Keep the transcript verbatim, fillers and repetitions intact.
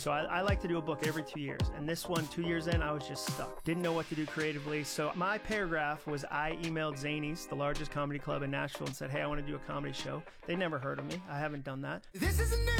So I, I like to do a book every two years. And this one, two years in, I was just stuck. Didn't know what to do creatively. So my paragraph was I emailed Zanies, the largest comedy club in Nashville, and said, hey, I want to do a comedy show. They never heard of me. I haven't done that. This is a